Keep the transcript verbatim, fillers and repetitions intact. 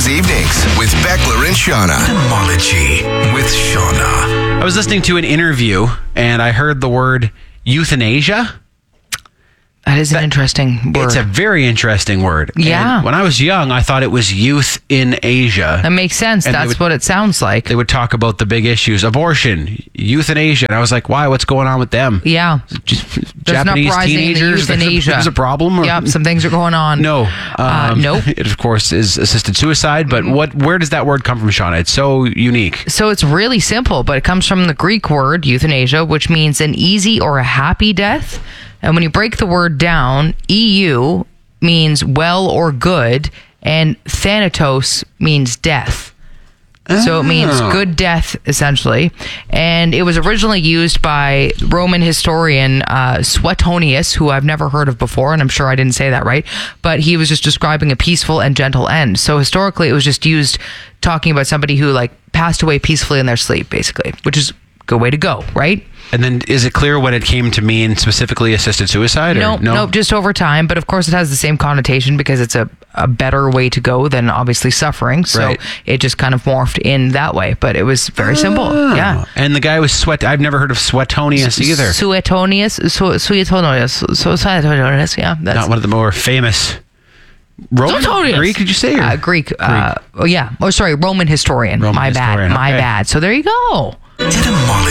James evenings with Beckler and Shauna. Etymology with Shauna. I was listening to an interview and I heard the word euthanasia. That is an interesting word. It's a very interesting word. Yeah. And when I was young, I thought it was youth in Asia. That makes sense. And they That's would- what it sounds like. They would talk about the big issues, abortion, euthanasia. And I was like, why? What's going on with them? Yeah. Just There's Japanese an uprising in teenagers? There's a, euthanasia. there's a problem? Or? Yep, some things are going on. No. Uh, Um, nope. It, of course, is assisted suicide. But what? Where does that word come from, Shauna? It's so unique. So it's really simple, but it comes from the Greek word euthanasia, which means an easy or a happy death. And when you break the word down, E U means well or good, and thanatos means death. So it means Oh. good death, essentially. And it was originally used by Roman historian uh, Suetonius, who I've never heard of before, and I'm sure I didn't say that right. But he was just describing a peaceful and gentle end. So historically, it was just used talking about somebody who like passed away peacefully in their sleep, basically, which is a good way to go, right? And then is it clear what it came to mean specifically assisted suicide? Or Nope, no, nope, just over time. But of course, it has the same connotation because it's a, a better way to go than obviously suffering. So Right. it just kind of morphed in that way. But it was very simple. Oh. Yeah. And the guy was sweat. I've never heard of Suetonius either. Suetonius, Su- Suetonius, Su- Suetonius, yeah. That's Not one of the more famous Roman Suetonius. Greek. Did you say? Or? Uh, Greek. Uh, oh, yeah. Oh, sorry. Roman historian. Roman My historian, bad. My okay. bad. So there you go. Etymology